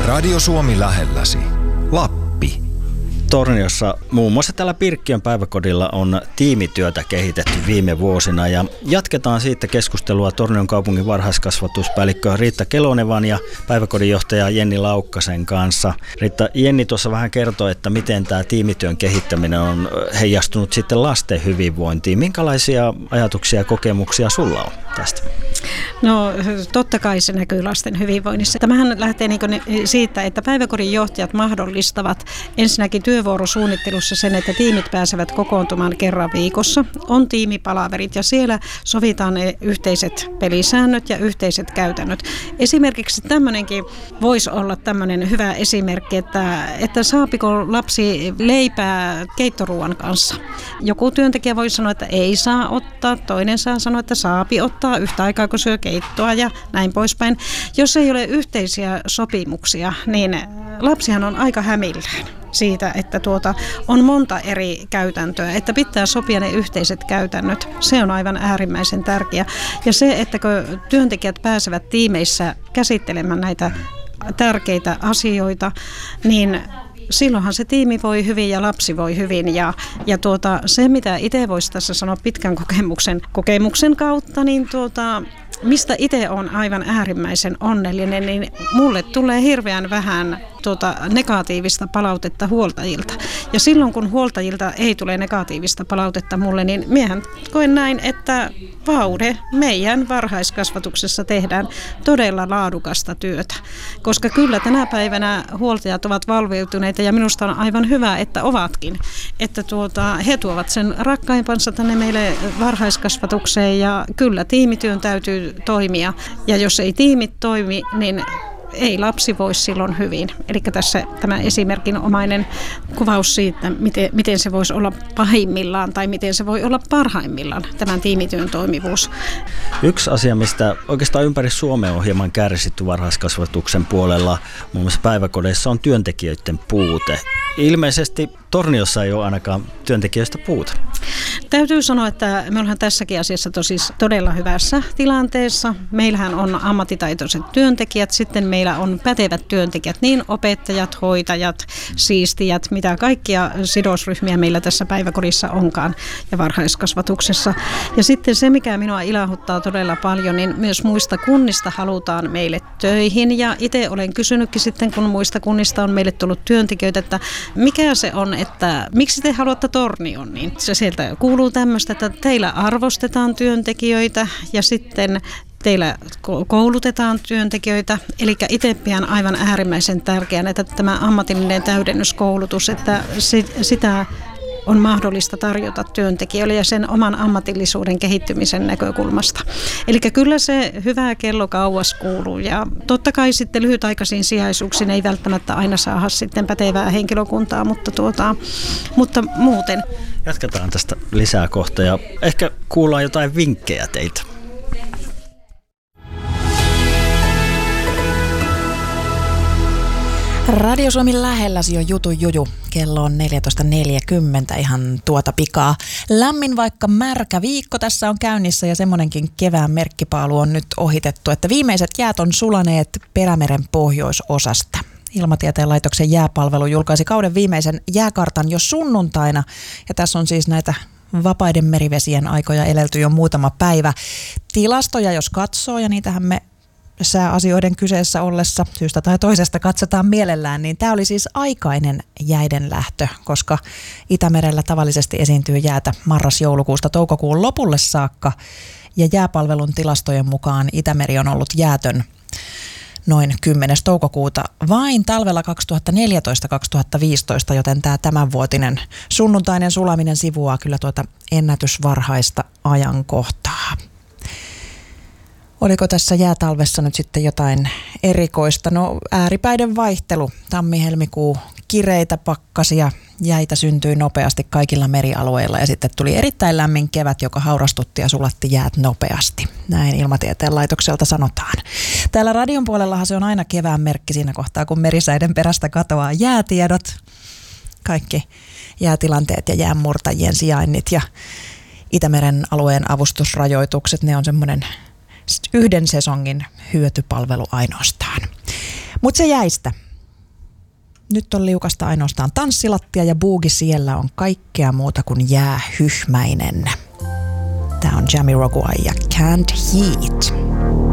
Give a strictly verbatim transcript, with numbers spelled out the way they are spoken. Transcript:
Radio Suomi lähelläsi. Lappi. Torniossa muun muassa täällä Pirkkiön päiväkodilla on tiimityötä kehitetty viime vuosina ja jatketaan siitä keskustelua Tornion kaupungin varhaiskasvatuspäällikkö Riitta Kelonevan ja päiväkodinjohtaja Jenni Laukkasen kanssa. Riitta, Jenni tuossa vähän kertoi, että miten tämä tiimityön kehittäminen on heijastunut sitten lasten hyvinvointiin. Minkälaisia ajatuksia ja kokemuksia sulla on tästä? No totta kai se näkyy lasten hyvinvoinnissa. Tämähän lähtee niin siitä, että päiväkodin johtajat mahdollistavat ensinnäkin työvuorosuunnittelussa sen, että tiimit pääsevät kokoontumaan kerran viikossa. On tiimipalaverit ja siellä sovitaan ne yhteiset pelisäännöt ja yhteiset käytännöt. Esimerkiksi tämmöinenkin voisi olla tämmöinen hyvä esimerkki, että, että saapiko lapsi leipää keittoruuan kanssa. Joku työntekijä voi sanoa, että ei saa ottaa, toinen saa sanoa, että saapi ottaa yhtä aikaa, kun syö keittoa ja näin poispäin. Jos ei ole yhteisiä sopimuksia, niin lapsihan on aika hämillään siitä, että tuota, on monta eri käytäntöä, että pitää sopia ne yhteiset käytännöt. Se on aivan äärimmäisen tärkeä. Ja se, että kun työntekijät pääsevät tiimeissä käsittelemään näitä tärkeitä asioita, niin silloinhan se tiimi voi hyvin ja lapsi voi hyvin. Ja, ja tuota, se, mitä itse voisi tässä sanoa pitkän kokemuksen, kokemuksen kautta, niin tuota, mistä itse olen aivan äärimmäisen onnellinen, niin mulle tulee hirveän vähän tuota negatiivista palautetta huoltajilta. Ja silloin, kun huoltajilta ei tule negatiivista palautetta mulle, niin miehän koen näin, että vaude, meidän varhaiskasvatuksessa tehdään todella laadukasta työtä. Koska kyllä tänä päivänä huoltajat ovat valveutuneita ja minusta on aivan hyvä, että ovatkin. Että tuota, he tuovat sen rakkaimpansa tänne meille varhaiskasvatukseen ja kyllä tiimityön täytyy toimia. Ja jos ei tiimit toimi, niin ei lapsi voi silloin hyvin. Eli tässä tämä esimerkinomainen kuvaus siitä, miten, miten se voisi olla pahimmillaan tai miten se voi olla parhaimmillaan, tämän tiimityön toimivuus. Yksi asia, mistä oikeastaan ympäri Suomea on hieman kärsitty varhaiskasvatuksen puolella, muun muassa päiväkodeissa, on työntekijöiden puute. Ilmeisesti Torniossa ei ole ainakaan työntekijöistä puute. Täytyy sanoa, että me ollaan tässäkin asiassa tosi todella hyvässä tilanteessa. Meillähän on ammattitaitoiset työntekijät, sitten meillä on pätevät työntekijät, niin opettajat, hoitajat, siistijät, mitä kaikkia sidosryhmiä meillä tässä päiväkodissa onkaan ja varhaiskasvatuksessa. Ja sitten se, mikä minua ilahduttaa todella paljon, niin myös muista kunnista halutaan meille töihin. Ja itse olen kysynytkin sitten, kun muista kunnista on meille tullut työntekijöitä, että mikä se on, että miksi te haluatte Tornion, niin se sieltä kuuluu tämmöistä, että teillä arvostetaan työntekijöitä ja sitten teillä koulutetaan työntekijöitä, eli itse pidän aivan äärimmäisen tärkeänä, että tämä ammatillinen täydennyskoulutus, että sitä on mahdollista tarjota työntekijöille ja sen oman ammatillisuuden kehittymisen näkökulmasta. Eli kyllä se hyvä kello kauas kuuluu ja totta kai sitten lyhytaikaisiin sijaisuuksiin ei välttämättä aina saada sitten pätevää henkilökuntaa, mutta, tuota, mutta muuten. Jatketaan tästä lisää kohta ja ehkä kuullaan jotain vinkkejä teiltä. Radio Suomi lähelläsi on Jutu Juju. Kello on neljätoista neljäkymmentä ihan tuota pikaa. Lämmin vaikka märkä viikko tässä on käynnissä ja semmoinenkin kevään merkkipaalu on nyt ohitettu, että viimeiset jäät on sulaneet Perämeren pohjoisosasta. Ilmatieteen laitoksen jääpalvelu julkaisi kauden viimeisen jääkartan jo sunnuntaina ja tässä on siis näitä vapaiden merivesien aikoja elelty jo muutama päivä. Tilastoja jos katsoo ja niitähän me sääasioiden kyseessä ollessa syystä tai toisesta katsotaan mielellään, niin tämä oli siis aikainen jäiden lähtö, koska Itämerellä tavallisesti esiintyy jäätä marras-joulukuusta toukokuun lopulle saakka ja jääpalvelun tilastojen mukaan Itämeri on ollut jäätön noin kymmenes toukokuuta vain talvella kaksituhattaneljätoista kaksituhattaviisitoista, joten tämä tämänvuotinen sunnuntainen sulaminen sivuaa kyllä tuota ennätysvarhaista ajankohtaa. Oliko tässä jäätalvessa nyt sitten jotain erikoista? No ääripäiden vaihtelu, tammi-helmikuu, kireitä pakkasia, jäitä syntyi nopeasti kaikilla merialueilla ja sitten tuli erittäin lämmin kevät, joka haurastutti ja sulatti jäät nopeasti. Näin Ilmatieteen laitokselta sanotaan. Täällä radion puolellahan se on aina kevään merkki siinä kohtaa, kun merisäiden perästä katoaa jäätiedot, kaikki jäätilanteet ja jäänmurtajien sijainnit ja Itämeren alueen avustusrajoitukset, ne on semmoinen yhden sesongin hyötypalvelu ainoastaan. Mutta se jäistä. Nyt on liukasta ainoastaan tanssilattia ja buugi siellä on kaikkea muuta kuin jäähyhmäinen. Tää on Jamiroquai ja Can't Heat.